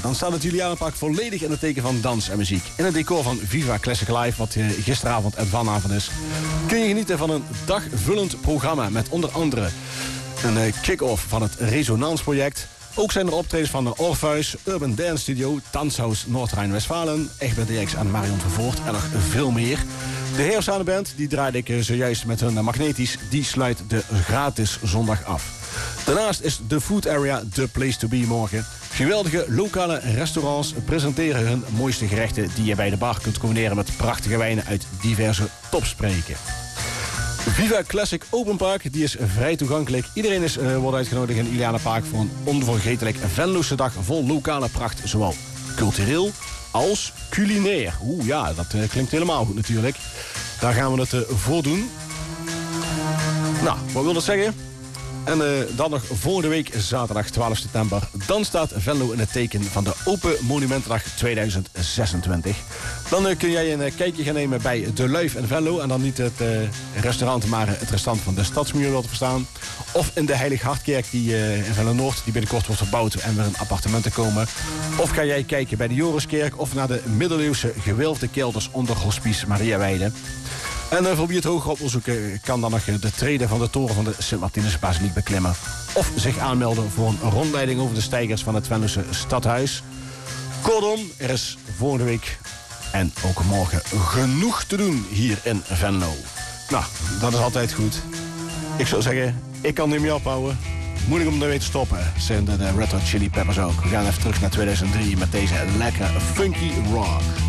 dan staat het Julianenpark volledig in het teken van dans en muziek. In het decor van Viva Classic Live, wat gisteravond en vanavond is, kun je genieten van een dagvullend programma met onder andere een kick-off van het Resonance-project. Ook zijn er optredens van de Orpheus, Urban Dance Studio, Danshaus Noord-Rijn-Westfalen, Egbert DX en Marion Vervoort en nog veel meer. De Heersane die draaide ik zojuist met hun Magnetisch, die sluit de gratis zondag af. Daarnaast is de Food Area the place to be morgen. Geweldige lokale restaurants presenteren hun mooiste gerechten die je bij de bar kunt combineren met prachtige wijnen uit diverse topspreken. Viva Classic Open Park, die is vrij toegankelijk. Iedereen wordt uitgenodigd in Julianenpark voor een onvergetelijk Venlose dag vol lokale pracht, zowel cultureel als culinair. Oeh ja, dat klinkt helemaal goed natuurlijk. Daar gaan we het voor doen. Nou, wat wil dat zeggen? En dan nog volgende week, zaterdag 12 september... dan staat Venlo in het teken van de Open Monumentendag 2026. Dan kun jij een kijkje gaan nemen bij De Luif in Venlo... en dan niet het restaurant, maar het restaurant van de Stadsmuur wil te verstaan. Of in de Heilig Hartkerk die in Venlo-Noord... die binnenkort wordt verbouwd en weer in appartementen komen. Of ga jij kijken bij de Joriskerk... of naar de middeleeuwse gewelfde kelders onder Hospice Mariaweide. En voor wie het hoger op wil zoeken, kan dan nog de treden van de toren van de Sint-Martinus-basiliek beklimmen. Of zich aanmelden voor een rondleiding over de steigers van het Venlose stadhuis. Kortom, er is volgende week en ook morgen genoeg te doen hier in Venlo. Nou, dat is altijd goed. Ik zou zeggen, ik kan niet meer ophouden. Moeilijk om ermee te stoppen, zijn de Red Hot Chili Peppers ook. We gaan even terug naar 2003 met deze lekkere funky rock.